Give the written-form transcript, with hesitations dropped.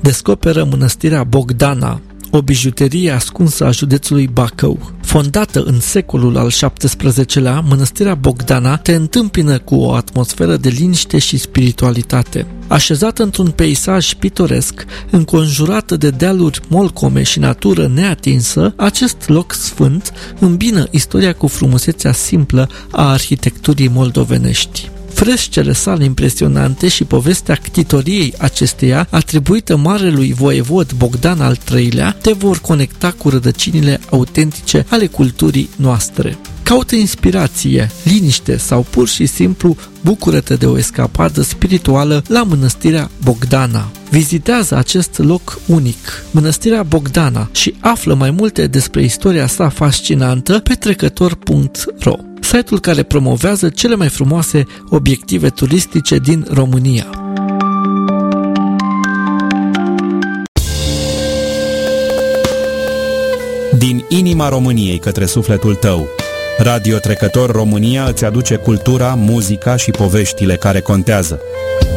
descoperă mănăstirea Bogdana, o bijuterie ascunsă a județului Bacău. Fondată în secolul al XVII-lea, mănăstirea Bogdana te întâmpină cu o atmosferă de liniște și spiritualitate. Așezată într-un peisaj pitoresc, înconjurată de dealuri molcome și natură neatinsă, acest loc sfânt îmbină istoria cu frumusețea simplă a arhitecturii moldovenești. Frescele sale impresionante și povestea ctitoriei acesteia, atribuită marelui voievod Bogdan al III-lea, te vor conecta cu rădăcinile autentice ale culturii noastre. Caută inspirație, liniște sau pur și simplu bucură-te de o escapadă spirituală la mănăstirea Bogdana. Vizitează acest loc unic, mănăstirea Bogdana, și află mai multe despre istoria sa fascinantă pe trecător.ro, site-ul care promovează cele mai frumoase obiective turistice din România. Din inima României către sufletul tău, Radio Trecător România îți aduce cultura, muzica și poveștile care contează.